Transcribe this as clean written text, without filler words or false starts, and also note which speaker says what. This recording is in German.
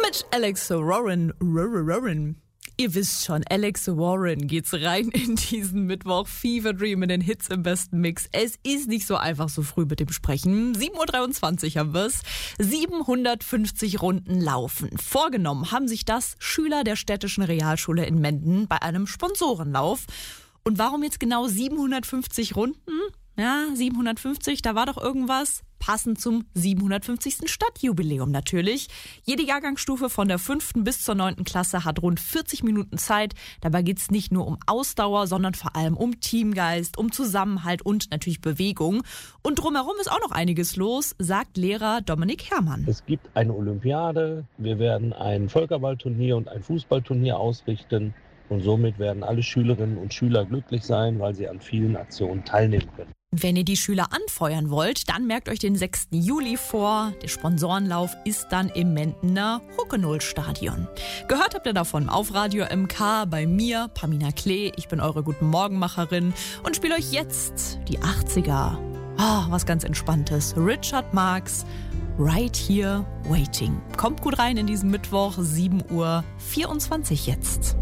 Speaker 1: Mit Alexa Warren. Ihr wisst schon, Alexa Warren geht's rein in diesen Mittwoch. Fever Dream in den Hits im besten Mix. Es ist nicht so einfach so früh mit dem Sprechen. 7.23 Uhr haben wir's. 750 Runden laufen. Vorgenommen haben sich das Schüler der Städtischen Realschule in Menden bei einem Sponsorenlauf. Und warum jetzt genau 750 Runden? Ja, 750, da war doch irgendwas. Passend zum 750. Stadtjubiläum natürlich. Jede Jahrgangsstufe von der 5. bis zur 9. Klasse hat rund 40 Minuten Zeit. Dabei geht es nicht nur um Ausdauer, sondern vor allem um Teamgeist, um Zusammenhalt und natürlich Bewegung. Und drumherum ist auch noch einiges los, sagt Lehrer Dominik Herrmann.
Speaker 2: Es gibt eine Olympiade, wir werden ein Völkerballturnier und ein Fußballturnier ausrichten. Und somit werden alle Schülerinnen und Schüler glücklich sein, weil sie an vielen Aktionen teilnehmen können.
Speaker 1: Wenn ihr die Schüler anfeuern wollt, dann merkt euch den 6. Juli vor. Der Sponsorenlauf ist dann im Mendener Huckenol-Stadion. Gehört habt ihr davon auf Radio MK bei mir, Pamina Klee. Ich bin eure Guten-Morgen-Macherin und spiele euch jetzt die 80er. Was ganz Entspanntes. Richard Marx, Right Here Waiting. Kommt gut rein in diesen Mittwoch, 7.24 Uhr jetzt.